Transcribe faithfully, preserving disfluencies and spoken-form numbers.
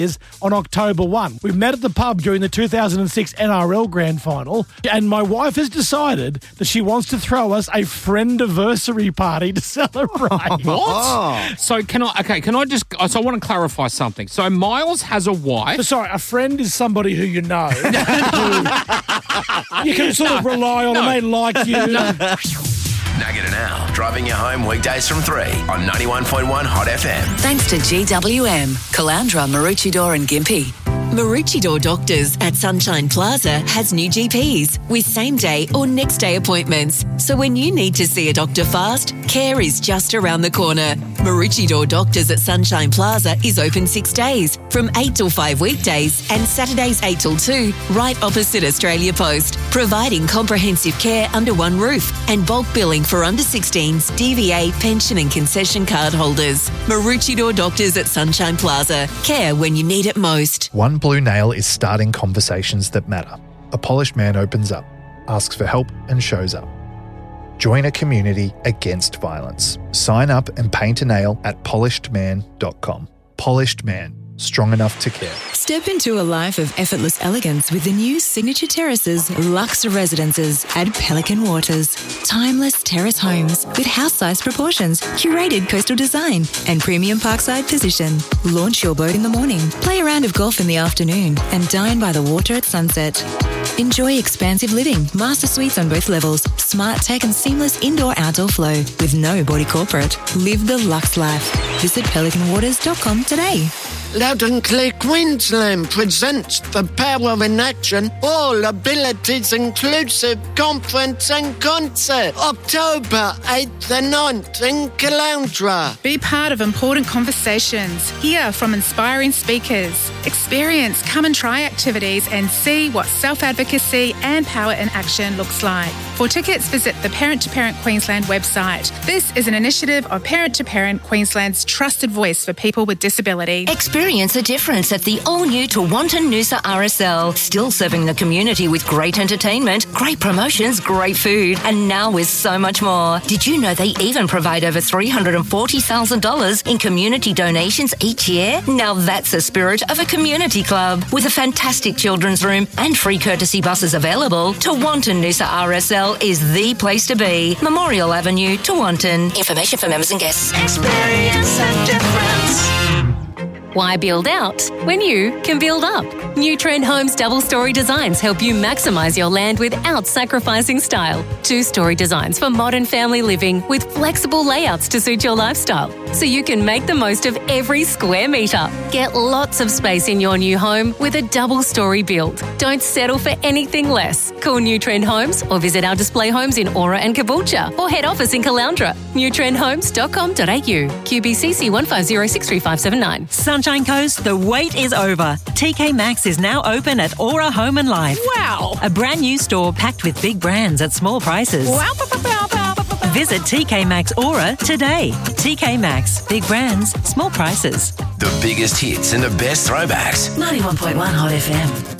is on October first. We met at the pub during the two thousand six N R L Grand Final, and my wife has decided that she wants to throw us a friend-anniversary party to celebrate. What? So can I, okay, can I just, so I want to clarify something. So Miles has a wife. Sorry, a friend is somebody who you know. who you can sort of rely on, No. and they like you. Nugget and Al, driving you home weekdays from three on ninety-one point one Hot F M. Thanks to G W M, Caloundra, Maroochydore and Gympie. Maroochydore Doctors at Sunshine Plaza has new G Ps with same-day or next-day appointments. So when you need to see a doctor fast, care is just around the corner. Maroochydore Doctors at Sunshine Plaza is open six days, from eight till five weekdays and Saturdays eight till two, right opposite Australia Post, providing comprehensive care under one roof and bulk billing for under sixteens, D V A, pension and concession card holders. Maroochydore Doctors at Sunshine Plaza. Care when you need it most. One Blue Nail is starting conversations that matter. A polished man opens up, asks for help and shows up. Join a community against violence. Sign up and paint a nail at polished man dot com. Polished Man. Strong enough to care. Step into a life of effortless elegance with the new Signature Terraces Luxe Residences at Pelican Waters. Timeless terrace homes with house-sized proportions, curated coastal design, and premium parkside position. Launch your boat in the morning, play a round of golf in the afternoon, and dine by the water at sunset. Enjoy expansive living, master suites on both levels, smart tech and seamless indoor-outdoor flow with no body corporate. Live the luxe life. Visit pelican waters dot com today. Loud and Clear Queensland presents The Power in Action All Abilities Inclusive Conference and Concert, October eighth and ninth in Caloundra. Be part of important conversations. Hear from inspiring speakers. Experience come and try activities and see what self-advocacy and power in action looks like. For tickets, visit the Parent to Parent Queensland website. This is an initiative of Parent to Parent Queensland's trusted voice for people with disability. Experience the difference at the all-new Tewantin Noosa R S L. Still serving the community with great entertainment, great promotions, great food, and now with so much more. Did you know they even provide over three hundred forty thousand dollars in community donations each year? Now that's the spirit of a community club. With a fantastic children's room and free courtesy buses available, Tewantin Noosa R S L is the place to be. Memorial Avenue, Tewantin. Information for members and guests. Experience a difference. Why build out when you can build up? New Trend Homes double-story designs help you maximise your land without sacrificing style. Two-story designs for modern family living with flexible layouts to suit your lifestyle, so you can make the most of every square metre. Get lots of space in your new home with a double-story build. Don't settle for anything less. Call New Trend Homes or visit our display homes in Aura and Caboolture or head office in Caloundra. new trend homes dot com dot a u. Q B C C one five zero six three five seven nine. Sunshine Coast, the wait is over. T K Maxx is now open at Aura Home and Life. Wow! A brand new store packed with big brands at small prices. Wow! Pow, pow, pow, pow, pow. Visit T K Maxx Aura today. T K Maxx, big brands, small prices. The biggest hits and the best throwbacks. ninety-one point one Hot F M.